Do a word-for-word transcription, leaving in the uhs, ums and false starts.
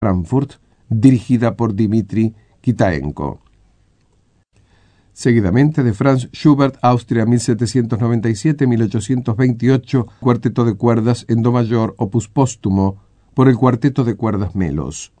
Frankfurt, dirigida por Dmitri Kitaenko. Seguidamente, de Franz Schubert, Austria, mil setecientos noventa y siete a mil ochocientos veintiocho, cuarteto de cuerdas en do mayor, opus póstumo, por el Cuarteto de Cuerdas Melos.